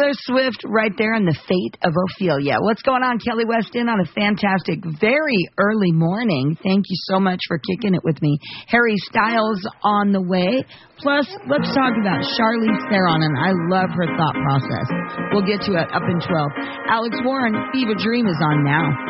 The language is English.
Taylor Swift right there and the fate of Ophelia. What's going on, Kelly West in on a fantastic, very early morning. Thank you so much for kicking it with me. Harry Styles on the way. Plus, let's talk about Charlize Theron, and I love her thought process. We'll get to it up in 12. Alex Warren, Fever Dream is on now.